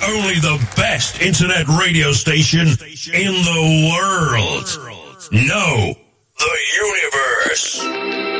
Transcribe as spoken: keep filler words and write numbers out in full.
only the best internet radio station in the world. No, the universe.